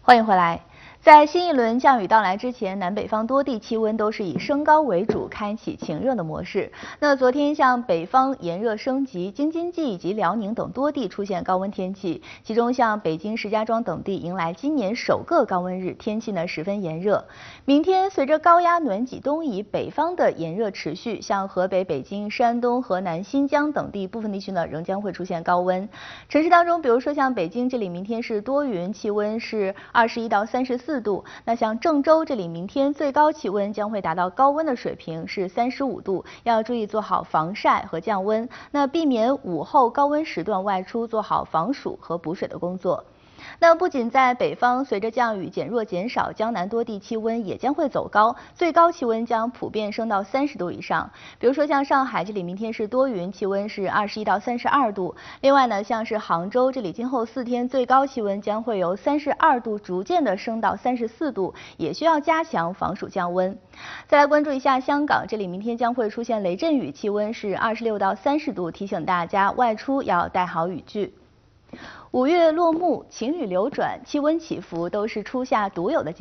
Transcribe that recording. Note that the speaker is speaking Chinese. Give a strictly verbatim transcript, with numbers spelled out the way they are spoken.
欢迎回来。在新一轮降雨到来之前，南北方多地气温都是以升高为主，开启晴热的模式。那昨天像北方炎热升级，京津冀以及辽宁等多地出现高温天气，其中像北京、石家庄等地迎来今年首个高温日，天气呢十分炎热。明天随着高压暖挤东移，北方的炎热持续，像河北、北京、山东、河南、新疆等地部分地区呢仍将会出现高温。城市当中，比如说像北京这里，明天是多云，气温是二十一到三十四度。那像郑州这里，明天最高气温将会达到高温的水平，是三十五度，要注意做好防晒和降温，那避免午后高温时段外出，做好防暑和补水的工作。那不仅在北方，随着降雨减弱减少，江南多地气温也将会走高，最高气温将普遍升到三十度以上。比如说像上海这里，明天是多云，气温是二十一到三十二度。另外呢，像是杭州这里，今后四天最高气温将会由三十二度逐渐的升到三十四度，也需要加强防暑降温。再来关注一下香港，这里明天将会出现雷阵雨，气温是二十六到三十度，提醒大家外出要带好雨具。五月落幕，情侣流转，气温起伏都是初夏独有的